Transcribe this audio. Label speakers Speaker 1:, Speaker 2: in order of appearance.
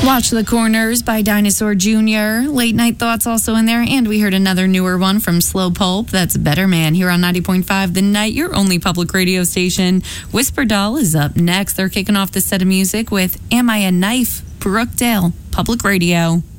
Speaker 1: Watch the Corners by Dinosaur Jr. Late Night Thoughts also in there. And we heard another newer one from Slow Pulp. That's Better Man here on 90.5 The Night, your only public radio station. Whisper Doll is up next. They're kicking off the set of music with Am I a Knife? Brookdale Public Radio.